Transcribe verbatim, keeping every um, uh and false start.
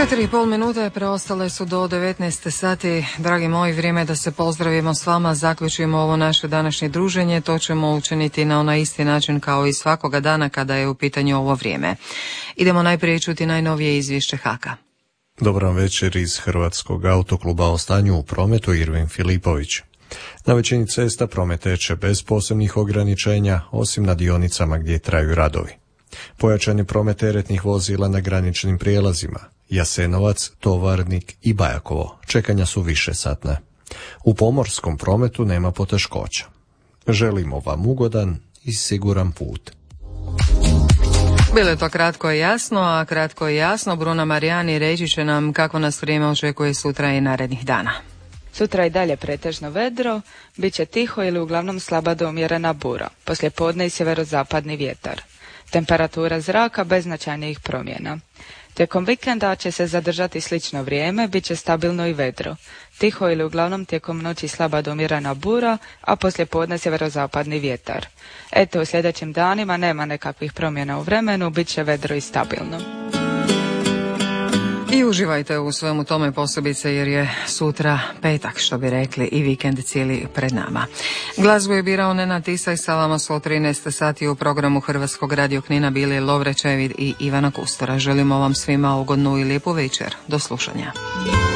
Četiri i pol minute preostale su do devetnaest sati. Dragi moji, vrijeme da se pozdravimo s vama, zaključimo ovo naše današnje druženje. To ćemo učiniti na onaj isti način kao i svakoga dana kada je u pitanju ovo vrijeme. Idemo najprije čuti najnovije izvješće Haka. Dobar vam večer iz Hrvatskog autokluba o stanju u prometu, Irvin Filipović. Na većini cesta promet teče bez posebnih ograničenja, osim na dionicama gdje traju radovi. Pojačan je promet teretnih vozila na graničnim prijelazima. Jasenovac, Tovarnik i Bajakovo. Čekanja su više satne. U pomorskom prometu nema poteškoća. Želimo vam ugodan i siguran put. Bilo je to kratko i jasno, a kratko i jasno Bruna Marijani reći će nam kako nas vrijeme očekuje sutra i narednih dana. Sutra i dalje pretežno vedro, bit će tiho ili uglavnom slaba do umjerena bura, poslijepodne i sjeverozapadni vjetar. Temperatura zraka bez značajnijih promjena. Tijekom vikenda će se zadržati slično vrijeme, bit će stabilno i vedro. Tiho ili uglavnom tijekom noći slaba do umjerena bura, a poslijepodne sjeverozapadni vjetar. Eto, u sljedećim danima nema nekakvih promjena u vremenu, bit će vedro i stabilno. I uživajte u svemu tome, posebice jer je sutra petak, što bi rekli, i vikend cijeli pred nama. Glazbu je birao Nenad Tisak, sa vama su od trinaest sati u programu Hrvatskog radio Knina bili Lovre Čevid i Ivana Kustora. Želimo vam svima ugodnu i lijepu večer. Do slušanja.